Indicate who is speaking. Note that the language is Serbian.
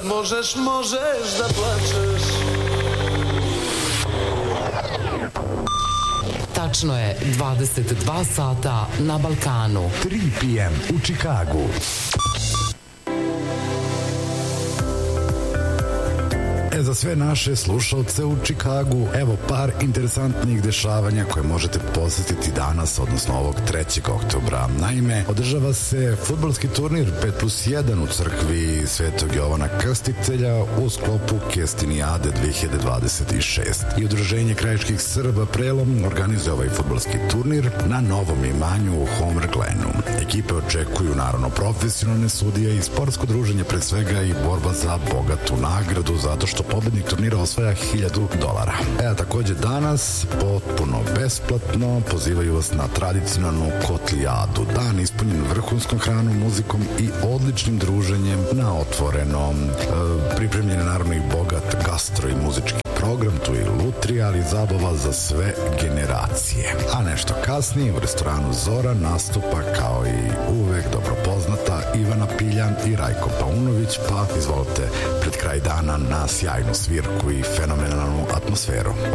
Speaker 1: možeš da plačeš.
Speaker 2: Tačno je 22 sata na Balkanu.
Speaker 3: 3 p.m. u Čikagu. Za sve naše slušalce u Čikagu, evo par interesantnih dešavanja koje možete posetiti danas, odnosno ovog 3. oktobra. Naime, održava se fudbalski turnir 5+1 u crkvi Svetog Jovana Krstitelja u sklopu Kestinijade 2026. I Udruženje krajiških Srba Prelom organizuje ovaj fudbalski turnir na novom imanju u Homer Glenu. Ekipe očekuju naravno profesionalne sudije i sportsko druženje, pre svega i borba za bogatu nagradu, zato što pobednik turnira osvaja $1000. Takođe danas, potpuno besplatno, pozivaju vas na tradicionalnu Kotlijadu, dan ispunjen vrhunskom hranom, muzikom i odličnim druženjem na otvorenom. Pripremljen je naravno i bogat gastro i muzički program, tu je lutrija, ali zabava za sve generacije. A nešto kasnije u restoranu Zora nastupa kao i uvek dobro poznata Ivana Piljan i Rajko Paunović, pa izvolite pred kraj dana na sjajnu svirku i fenomenalnu atmosferu.